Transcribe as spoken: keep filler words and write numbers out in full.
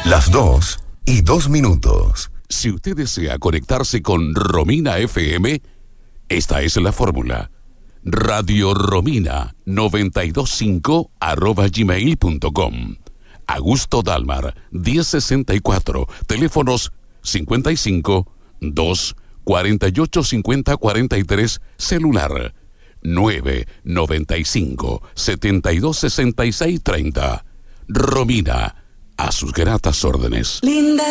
Las dos y dos minutos. Si usted desea conectarse con Romina F M, esta es la fórmula. Radio Romina noventa y dos punto cinco arroba gmail punto com. Augusto Dalmar, diez sesenta y cuatro, teléfonos cincuenta y cinco, dos, cuarenta y ocho, cincuenta, cuarenta y tres, celular nueve, noventa y cinco, setenta y dos, sesenta y seis, treinta. Romina, a sus gratas órdenes. Linda